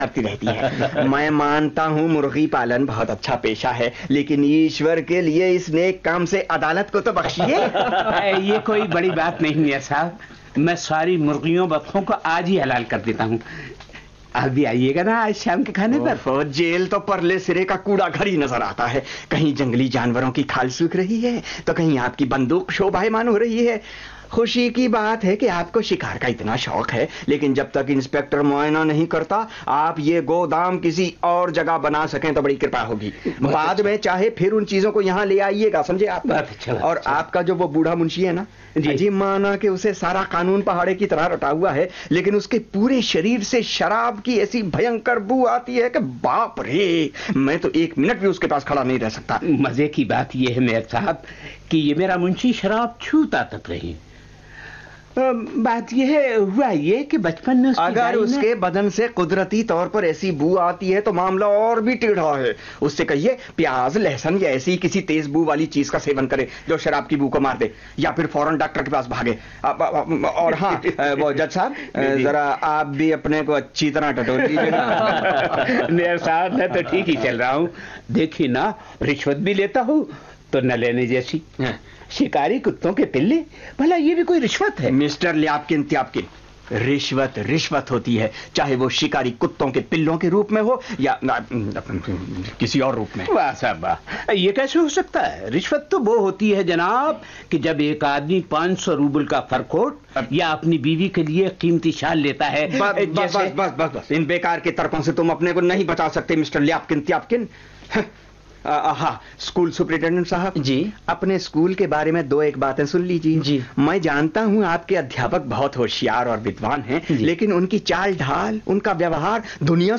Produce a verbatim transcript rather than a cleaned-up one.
करती रहती है। मैं मानता हूँ मुर्गी पालन बहुत अच्छा पेशा है, लेकिन ईश्वर के लिए इस नेक काम से अदालत को तो बख्शिए। ये कोई बड़ी बात नहीं है साहब, मैं सारी मुर्गियों बतखों को आज ही हलाल कर देता हूँ। आप भी आइएगा ना आज शाम के खाने पर। जेल तो परले सिरे का कूड़ा घर ही नजर आता है। कहीं जंगली जानवरों की खाल सूख रही है तो कहीं आपकी बंदूक शोभायमान हो रही है। खुशी की बात है कि आपको शिकार का इतना शौक है, लेकिन जब तक इंस्पेक्टर मुआयना नहीं करता आप ये गोदाम किसी और जगह बना सकें तो बड़ी कृपा होगी। बाद में चाहे फिर उन चीजों को यहाँ ले आइएगा, समझे आप? बात अच्छा, बात और अच्छा। आपका जो वो बूढ़ा मुंशी है ना जी, जी माना कि उसे सारा कानून पहाड़े की तरह रटा हुआ है, लेकिन उसके पूरे शरीर से शराब की ऐसी भयंकर बू आती है कि बाप रे, मैं तो एक मिनट भी उसके पास खड़ा नहीं रह सकता। मजे की बात यह है मेयर साहब कि ये मेरा मुंशी शराब छूता तक नहीं। बात यह है हुआ ये कि बचपन में अगर उसके बदन से कुदरती तौर पर ऐसी बू आती है तो मामला और भी टेढ़ा है। उससे कहिए प्याज लहसुन या ऐसी किसी तेज बू वाली चीज का सेवन करे जो शराब की बू को मार दे, या फिर फौरन डॉक्टर के पास भागे। और हाँ वो जज साहब, जरा आप भी अपने को अच्छी तरह टटोल लीजिएगा। मेरे साथ मैं तो ठीक ही चल रहा हूँ। देखिए ना, रिश्वत भी लेता हूँ तो न लेने जैसी। शिकारी कुत्तों के पिल्ले, भला ये भी कोई रिश्वत है? मिस्टर ल्यापकिन त्यापकिन, रिश्वत रिश्वत होती है, चाहे वो शिकारी कुत्तों के पिल्लों के रूप में हो या न, न, किसी और रूप में। वाह साहब वाह, ये कैसे हो सकता है? रिश्वत तो वो होती है जनाब कि जब एक आदमी पाँच सौ रूबल का फरकोट या अपनी बीवी के लिए कीमती शाल लेता है। बस बस बस बस बस बस इन बेकार के तर्कों से तुम अपने को नहीं बचा सकते मिस्टर ल्यापकिन त्यापकिन। हाँ, स्कूल सुपरिटेंडेंट साहब जी, अपने स्कूल के बारे में दो एक बातें सुन लीजिए जी। मैं जानता हूँ आपके अध्यापक बहुत होशियार और विद्वान हैं, लेकिन उनकी चाल ढाल, उनका व्यवहार दुनिया